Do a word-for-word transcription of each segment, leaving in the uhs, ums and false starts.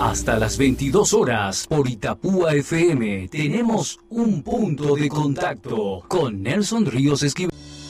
Hasta las veintidós horas por Itapúa F M tenemos un punto de contacto con Nelson Ríos Esquivel.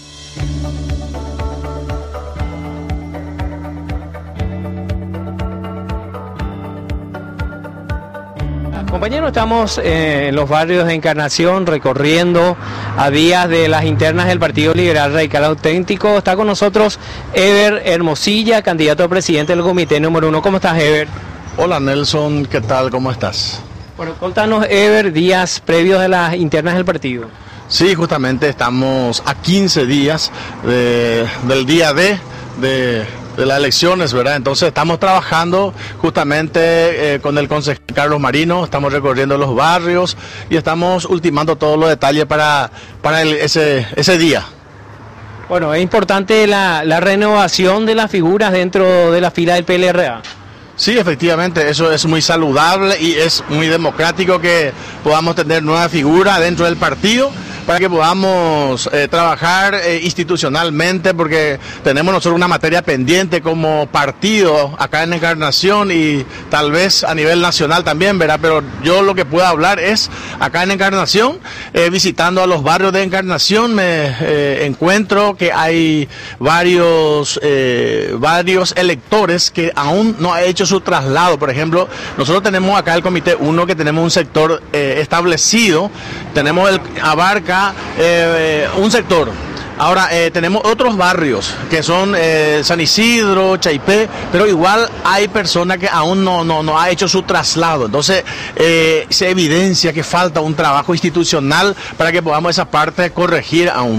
Compañeros, estamos en los barrios de Encarnación recorriendo a días de las internas del Partido Liberal Radical Auténtico. Está con nosotros Eber Hermosilla, candidato a presidente del comité número uno. ¿Cómo estás, Eber? Hola Nelson, ¿qué tal? ¿Cómo estás? Bueno, contanos, Eber, días previos de las internas del partido. Sí, justamente estamos a quince días de, del día D de... de las elecciones, ¿verdad? Entonces estamos trabajando justamente eh, con el concejal Carlos Marino, estamos recorriendo los barrios y estamos ultimando todos los detalles para, para el, ese, ese día. Bueno, es importante la, la renovación de las figuras dentro de la fila del P L R A. Sí, efectivamente, eso es muy saludable y es muy democrático que podamos tener nueva figura dentro del partido, para que podamos eh, trabajar eh, institucionalmente, porque tenemos nosotros una materia pendiente como partido acá en Encarnación y tal vez a nivel nacional también, ¿verdad? Pero yo lo que puedo hablar es acá en Encarnación, eh, visitando a los barrios de Encarnación, me eh, encuentro que hay varios, eh, varios electores que aún no han hecho su traslado. Por ejemplo, nosotros tenemos acá el Comité uno, que tenemos un sector eh, establecido, tenemos el abarca Eh, un sector. Ahora eh, tenemos otros barrios que son eh, San Isidro, Chaipé, pero igual hay personas que aún no, no, no ha hecho su traslado. Entonces eh, se evidencia que falta un trabajo institucional para que podamos esa parte corregir aún.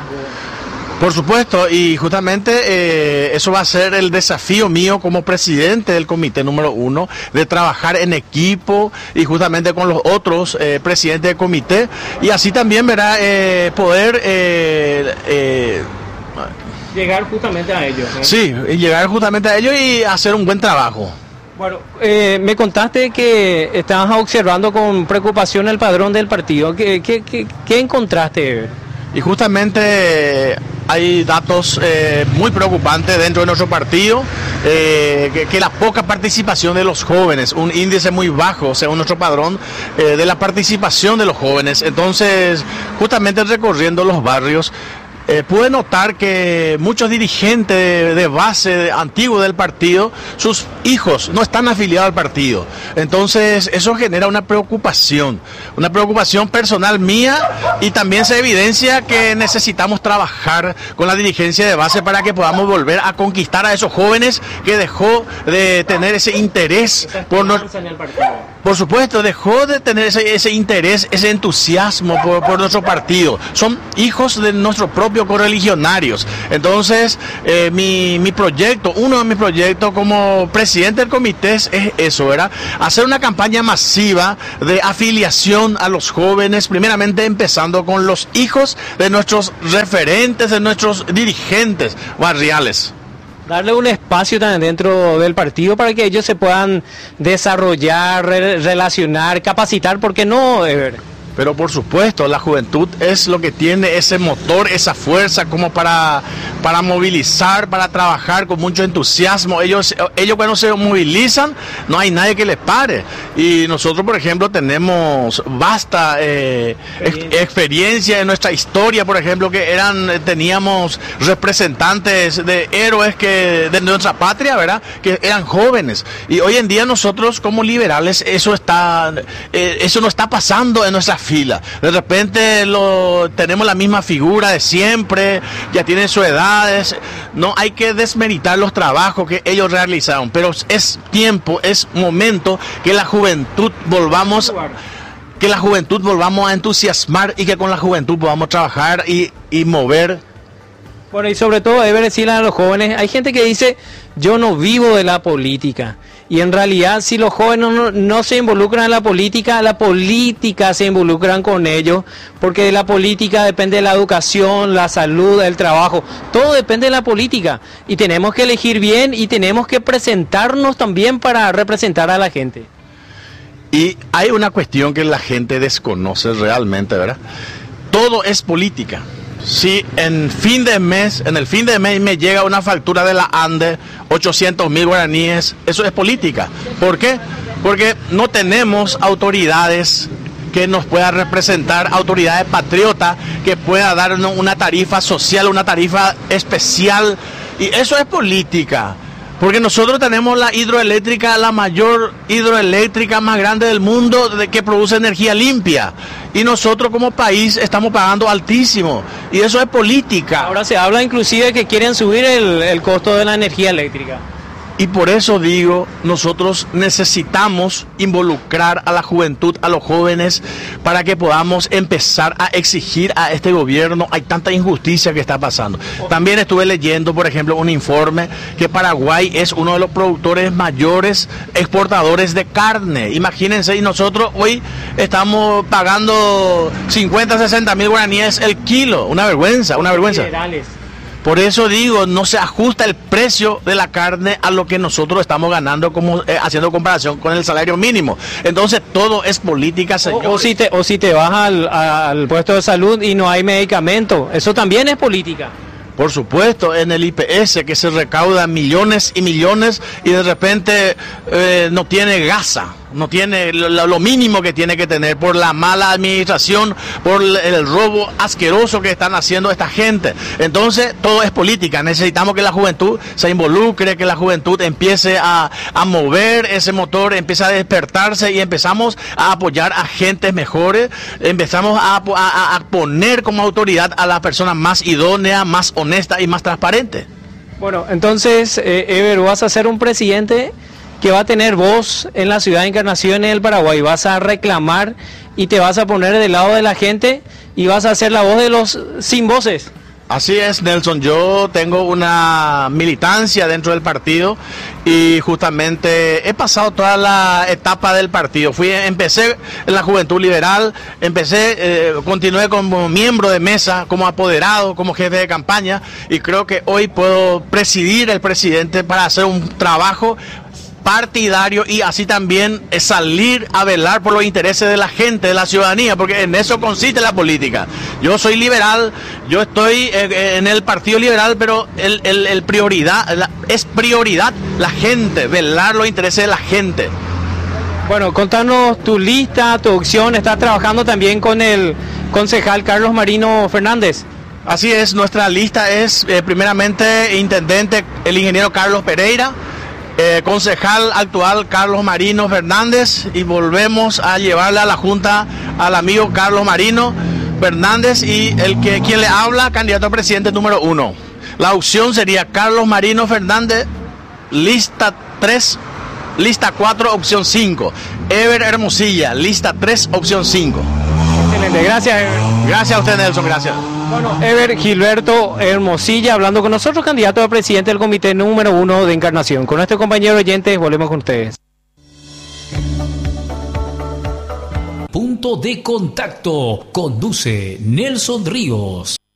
Por supuesto, y justamente eh, eso va a ser el desafío mío como presidente del comité número uno, de trabajar en equipo y justamente con los otros eh, presidentes del comité, y así también verá eh, poder eh, eh, llegar justamente a ellos, ¿eh? Sí, llegar justamente a ellos y hacer un buen trabajo. Bueno, eh, me contaste que estabas observando con preocupación el padrón del partido. ¿Qué, qué, qué, qué encontraste? Y justamente hay datos eh, muy preocupantes dentro de nuestro partido, eh, que, que la poca participación de los jóvenes, un índice muy bajo según nuestro padrón eh, de la participación de los jóvenes. Entonces, justamente recorriendo los barrios, Eh, pude notar que muchos dirigentes de, de base antiguos del partido, sus hijos no están afiliados al partido. Entonces eso genera una preocupación, una preocupación personal mía, y también se evidencia que necesitamos trabajar con la dirigencia de base para que podamos volver a conquistar a esos jóvenes que dejó de tener ese interés por nuestro... Por supuesto, dejó de tener ese, ese interés, ese entusiasmo por, por nuestro partido. Son hijos de nuestro propio correligionarios. Entonces, eh, mi, mi proyecto, uno de mis proyectos como presidente del comité es eso, ¿verdad? Hacer una campaña masiva de afiliación a los jóvenes, primeramente empezando con los hijos de nuestros referentes, de nuestros dirigentes barriales. Darle un espacio también dentro del partido para que ellos se puedan desarrollar, re relacionar, capacitar, ¿por qué no, Eber? Pero por supuesto, la juventud es lo que tiene ese motor, esa fuerza como para, para movilizar, para trabajar con mucho entusiasmo. Ellos, ellos cuando se movilizan, no hay nadie que les pare. Y nosotros, por ejemplo, tenemos vasta eh, experiencia. experiencia en nuestra historia, por ejemplo, que eran, teníamos representantes de héroes que de nuestra patria, ¿verdad? Que eran jóvenes. Y hoy en día nosotros como liberales, eso está, eh, eso no está pasando en nuestra fila. De repente lo, tenemos la misma figura de siempre, ya tienen sus edades. No hay que desmeritar los trabajos que ellos realizaron, pero es tiempo, es momento que la juventud volvamos, que la juventud volvamos a entusiasmar y que con la juventud podamos trabajar y, y mover. Bueno, y sobre todo debe decirle a los jóvenes, hay gente que dice, yo no vivo de la política. Y en realidad, si los jóvenes no, no se involucran en la política, la política se involucran con ellos, porque de la política depende la educación, la salud, el trabajo, todo depende de la política. Y tenemos que elegir bien y tenemos que presentarnos también para representar a la gente. Y hay una cuestión que la gente desconoce realmente, ¿verdad? Todo es política. Si en fin de mes, en el fin de mes me llega una factura de la ANDE, ochocientos mil guaraníes, eso es política. ¿Por qué? porque no tenemos autoridades que nos pueda representar, autoridades patriotas, que pueda darnos una tarifa social, una tarifa especial, y eso es política. Porque nosotros tenemos la hidroeléctrica, la mayor hidroeléctrica más grande del mundo de que produce energía limpia. Y nosotros como país estamos pagando altísimo. Y eso es política. Ahora se habla inclusive que quieren subir el, el costo de la energía eléctrica. Y por eso digo, nosotros necesitamos involucrar a la juventud, a los jóvenes, para que podamos empezar a exigir a este gobierno. Hay tanta injusticia que está pasando. También estuve leyendo, por ejemplo, un informe que Paraguay es uno de los productores mayores exportadores de carne. Imagínense, y nosotros hoy estamos pagando cincuenta, sesenta mil guaraníes el kilo. Una vergüenza, una vergüenza. Generales. Por eso digo, no se ajusta el precio de la carne a lo que nosotros estamos ganando, como eh, haciendo comparación con el salario mínimo. Entonces todo es política, señor. O, o si te, o si te vas al, al puesto de salud y no hay medicamento, eso también es política. Por supuesto, en el I P S que se recauda millones y millones y de repente eh, no tiene gasa, no tiene lo, lo mínimo que tiene que tener por la mala administración, por el robo asqueroso que están haciendo esta gente. Entonces todo es política. Necesitamos que la juventud se involucre, que la juventud empiece a, a mover ese motor, empiece a despertarse y empezamos a apoyar a gentes mejores, empezamos a, a, a poner como autoridad a las personas más idóneas, más honesta y más transparente. Bueno, entonces, eh, Ever, vas a ser un presidente que va a tener voz en la ciudad de Encarnación, en el Paraguay. Vas a reclamar y te vas a poner del lado de la gente y vas a ser la voz de los sin voces. Así es, Nelson. Yo tengo una militancia dentro del partido y justamente he pasado toda la etapa del partido. Fui, empecé en la Juventud Liberal, empecé, eh, continué como miembro de mesa, como apoderado, como jefe de campaña, y creo que hoy puedo presidir el presidente para hacer un trabajo partidario y así también es salir a velar por los intereses de la gente, de la ciudadanía, porque en eso consiste la política. Yo soy liberal, yo estoy eh, en el Partido Liberal, pero el, el, el prioridad la, es prioridad la gente, velar los intereses de la gente. Bueno, contanos tu lista, tu opción. Estás trabajando también con el concejal Carlos Marino Fernández. Así es, nuestra lista es eh, primeramente intendente el ingeniero Carlos Pereira, Eh, concejal actual Carlos Marino Fernández, y volvemos a llevarle a la Junta al amigo Carlos Marino Fernández y el que quien le habla, candidato a presidente número uno. La opción sería Carlos Marino Fernández, lista tres, lista cuatro, opción cinco. Ever Hermosilla, lista tres, opción cinco. Excelente, gracias, Ever. Gracias a usted, Nelson, gracias. Bueno, Ever Gilberto Hermosilla hablando con nosotros, candidato a presidente del comité número uno de Encarnación. Con nuestro compañero oyente volvemos con ustedes. Punto de contacto. Conduce Nelson Ríos.